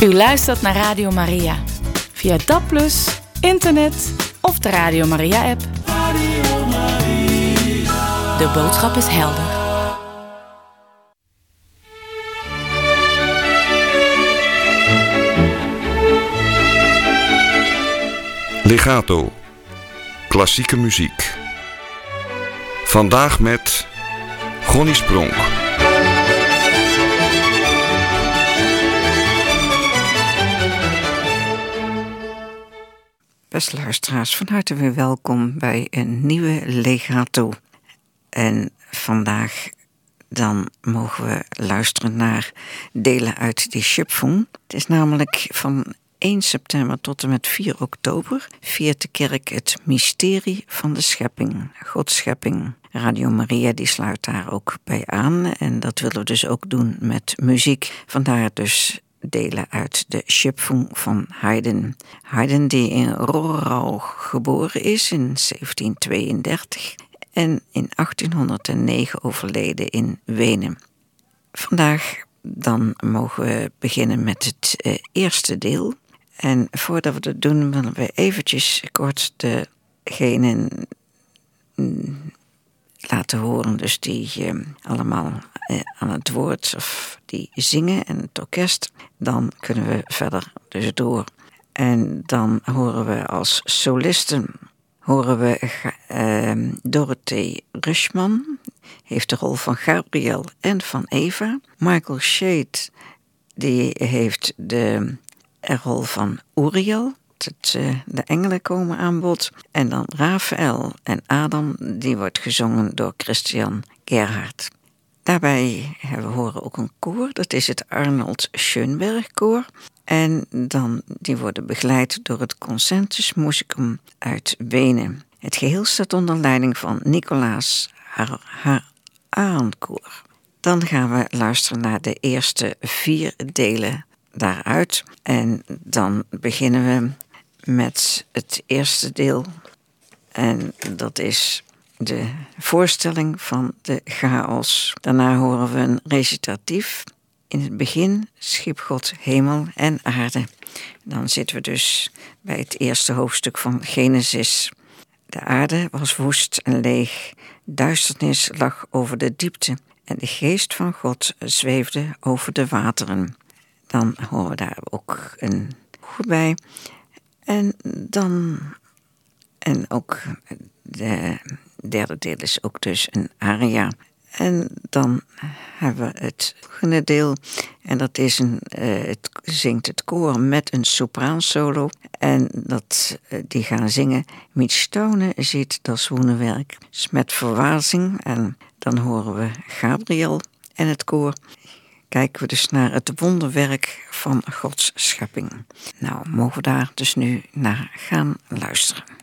U luistert naar Radio Maria. Via DAB+, internet of de Radio Maria-app. Radio Maria. De boodschap is helder. Legato. Klassieke muziek. Vandaag met Gonnie Spronk. Beste luisteraars, van harte weer welkom bij een nieuwe Legato. En vandaag dan mogen we luisteren naar delen uit die Schöpfung. Het is namelijk van 1 september tot en met 4 oktober viert de kerk het mysterie van de schepping, Gods schepping. Radio Maria die sluit daar ook bij aan en dat willen we dus ook doen met muziek. Vandaar dus delen uit de Schöpfung van Haydn. Haydn die in Rohrau geboren is in 1732 en in 1809 overleden in Wenen. Vandaag dan mogen we beginnen met het eerste deel. En voordat we dat doen willen we eventjes kort degenen laten horen, dus die allemaal aan het woord of die zingen en het orkest. Dan kunnen we verder dus door. En dan horen we als solisten Dorothee Rüschmann, heeft de rol van Gabriel en van Eva. Michael Shade, die heeft de rol van Uriel. De engelen komen aan bod. En dan Raphaël en Adam, die wordt gezongen door Christian Gerhardt. Daarbij horen we ook een koor, dat is het Arnold Schönberg koor. En dan die worden begeleid door het Concentus Musicum uit Wenen. Het geheel staat onder leiding van Nicolaas Arenkoor. Dan gaan we luisteren naar de eerste 4 delen daaruit. En dan beginnen we met het eerste deel. En dat is de voorstelling van de chaos. Daarna horen we een recitatief. In het begin schiep God hemel en aarde. Dan zitten we dus bij het eerste hoofdstuk van Genesis. De aarde was woest en leeg. Duisternis lag over de diepte. En de geest van God zweefde over de wateren. Dan horen we daar ook een koor bij. En ook de derde deel is ook dus een aria. En dan hebben we het volgende deel. En dat is het zingt het koor met een sopraansolo. En die gaan zingen. Mit Staunen ziet das Wunderwerk. Dus met verwazing. En dan horen we Gabriel en het koor. Kijken we dus naar het wonderwerk van Gods schepping. Nou, mogen we daar dus nu naar gaan luisteren.